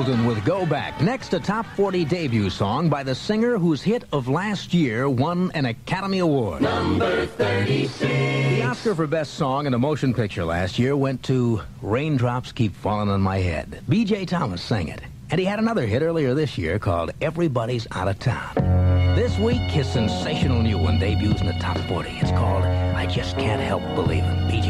Stapleton with Go Back. Next, a top 40 debut song by the singer whose hit of last year won an Academy Award. Number 36. The Oscar for Best Song in a Motion Picture last year went to Raindrops Keep Falling on My Head. B.J. Thomas sang it. And he had another hit earlier this year called Everybody's Out of Town. This week, his sensational new one debuts in the top 40. It's called I Just Can't Help Believin'. B.J.